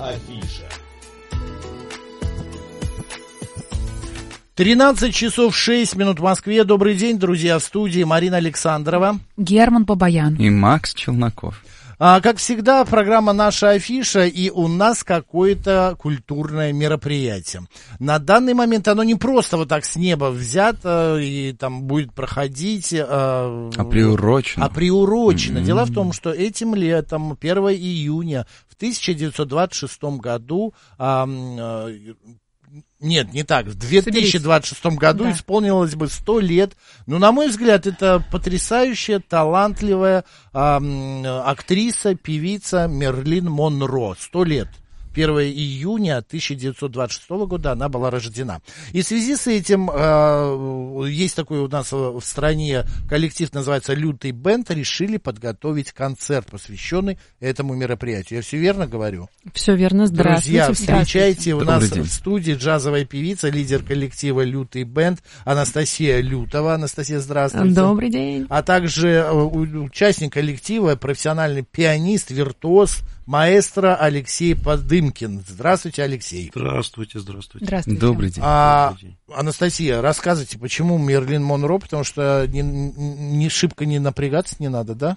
Афиша. 13 часов 6 минут в Москве. Добрый день, друзья, в студии Марина Александрова, Герман Бабаян и Макс Челноков. Как всегда, программа «Наша афиша», и у нас какое-то культурное мероприятие. На данный момент оно не просто вот так с неба взято и там будет проходить... приурочено. Приурочено. Дело в том, что этим летом, 1 июня в 1926 году... Нет, не так. В 2026 году исполнилось бы 100 лет. Но, на мой взгляд, это потрясающая, талантливая актриса, певица Мерлин Монро. 100 лет. 1 июня 1926 года она была рождена. И в связи с этим есть такой у нас в стране коллектив, называется «Лютый бенд», решили подготовить концерт, посвященный этому мероприятию. Я все верно говорю? Все верно, здравствуйте. Друзья, встречайте, у нас день. в студии джазовая певица, лидер коллектива «Лютый бенд» Анастасия Лютова. Анастасия, здравствуйте. Добрый день. А также участник коллектива, профессиональный пианист, виртуоз, маэстро Алексей Подымкин. Здравствуйте, Алексей. Здравствуйте. Здравствуйте. Добрый день. Анастасия, рассказывайте, почему Мерлин Монро? Потому что не шибко не напрягаться не надо, да?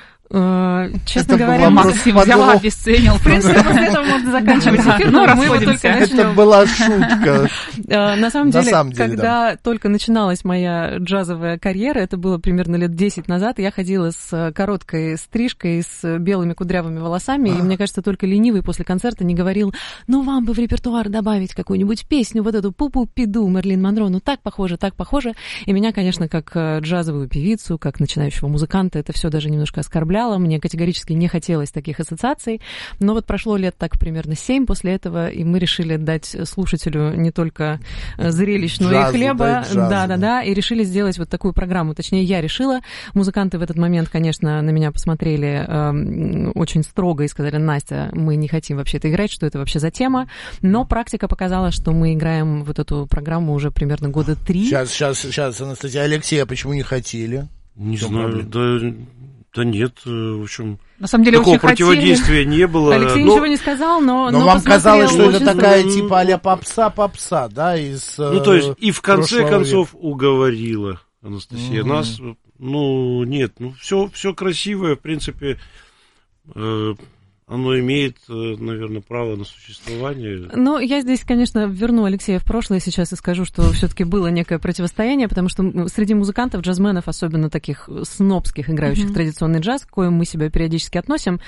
Честно говоря, Макс взяла, обесценил. В принципе, после этого можно заканчивать эфир, но мы только начнем. Это была шутка. На самом деле, когда только начиналась моя джазовая карьера, это было примерно лет 10 назад, я ходила с короткой стрижкой, с белыми кудрявыми волосами, и мне кажется, только ленивый после концерта не говорил: ну, вам бы в репертуар добавить какую-нибудь песню, вот эту пу-пу-пиду Мерлин Монро, ну, так похоже. И меня, конечно, как джазовую певицу, как начинающего музыканта, это все даже немножко оскорбляло. Мне категорически не хотелось таких ассоциаций. Но вот прошло лет так примерно 7 после этого, и мы решили дать слушателю не только зрелищ, но и хлеба. Да, и решили сделать вот такую программу. Точнее, я решила. Музыканты в этот момент, конечно, на меня посмотрели очень строго и сказали: Настя, мы не хотим вообще это играть, что это вообще за тема. Но практика показала, что мы играем вот эту программу уже примерно года 3. Сейчас, Анастасия. Алексей, а почему не хотели? Не знаю, Да нет, в общем, на самом деле, такого противодействия не было. Алексей ничего не сказал, но вам казалось, что это такая типа а-ля попса, да, из то есть и в конце концов уговорила Анастасия нас. Нет, все красивое, в принципе, оно имеет, наверное, право на существование. Ну, я здесь, конечно, верну Алексея в прошлое сейчас и скажу, что все-таки было некое противостояние, потому что среди музыкантов, джазменов, особенно таких снобских, играющих традиционный джаз, к коим мы себя периодически относим,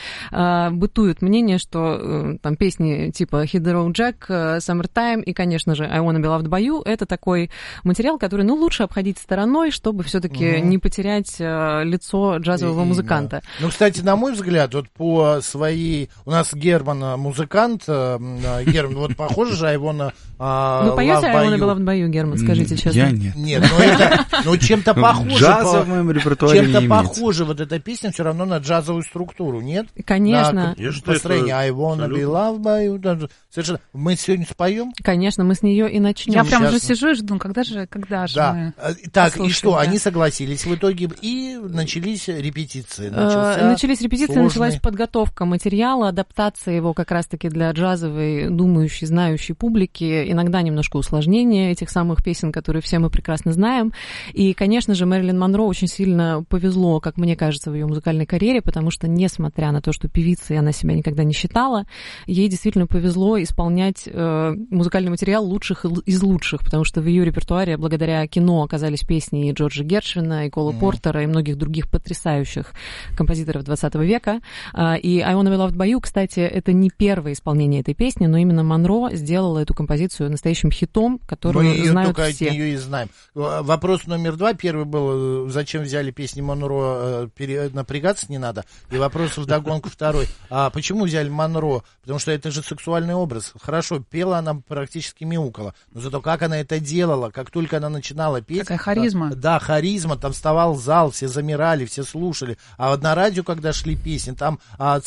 бытует мнение, что там песни типа «Hit the Road Jack», «Summertime» и, конечно же, «I Wanna Be Loved by You» — это такой материал, который, лучше обходить стороной, чтобы все-таки не потерять лицо джазового музыканта. Кстати, на мой взгляд, вот по своей... У нас Герман музыкант. Герман, вот похоже же, Айвона Вы поете «I Wanna Be Loved by You», Герман, скажите честно? Я нет. Нет, но чем-то похоже. Джаза в моем репертуаре не чем-то имеется. похоже вот эта песня все равно на джазовую структуру, нет? Конечно. Построение «I Wanna Be Loved by You». Совершенно. Мы сегодня споем? Конечно, мы с нее и начнем. Я прям уже сижу и жду, когда же да. мы Так, и что, они согласились в итоге, и начались репетиции. Начались репетиции, началась подготовка материала, адаптация его как раз-таки для джазовой, думающей, знающей публики, иногда немножко усложнение этих самых песен, которые все мы прекрасно знаем. И, конечно же, Мерлин Монро очень сильно повезло, как мне кажется, в ее музыкальной карьере, потому что, несмотря на то, что певицей она себя никогда не считала, ей действительно повезло исполнять музыкальный материал лучших из лучших, потому что в ее репертуаре благодаря кино оказались песни и Джорджа Гершвина, и Кола Портера, и многих других потрясающих композиторов 20 века. И «I Wanna Be Loved by You», кстати, это не первое исполнение этой песни, но именно Монро сделала эту композицию настоящим хитом, которую знают все. Мы только от нее и знаем. Вопрос номер 2. Первый был, зачем взяли песни Монро, напрягаться не надо. И вопрос вдогонку второй. А почему взяли Монро? Потому что это же сексуальный образ. Хорошо, пела она практически мяукала, но зато как она это делала, как только она начинала петь... Какая харизма. Да, харизма, там вставал зал, все замирали, все слушали. А вот на радио, когда шли песни, там целые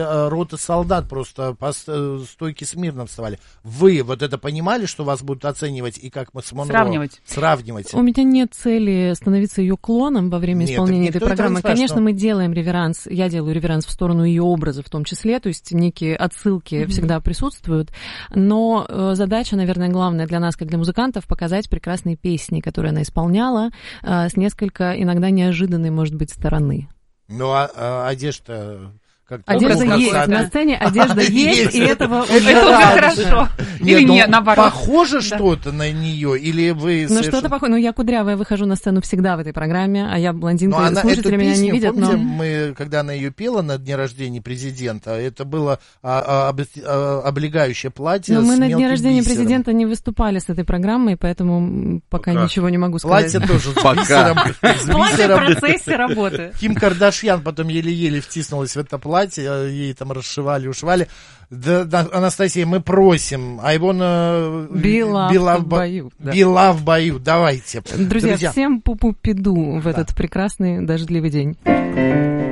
роты солдат просто по стойке смирно вставали. Вы вот это понимали, что вас будут оценивать и как мы с Монро сравнивать? У меня нет цели становиться ее клоном во время исполнения этой программы. Конечно, мы делаем реверанс, я делаю реверанс в сторону ее образа в том числе, то есть некие отсылки всегда присутствуют, но задача, наверное, главная для нас, как для музыкантов, показать прекрасные песни, которые она исполняла, с несколько иногда неожиданной, может быть, стороны. Ну, а одежда... Одежда есть, на сцене одежда есть, и этого уже хорошо. Или нет, наоборот. Похоже что-то на нее, или вы... Ну, что-то похоже. Ну, я кудрявая, выхожу на сцену всегда в этой программе, а я блондинка, слушатели меня не видят. Помните, мы, когда она ее пела на дне рождения президента, это было облегающее платье с мелким бисером. Но мы на дне рождения президента не выступали с этой программой, поэтому пока ничего не могу сказать. Платье тоже с бисером. Платье в процессе работы. Ким Кардашьян потом еле-еле втиснулась в это платье, ей там расшивали, ушивали. Да, Анастасия, мы просим, Била в бою. Била в бою, давайте. Друзья, всем пупу-пиду в этот прекрасный дождливый день.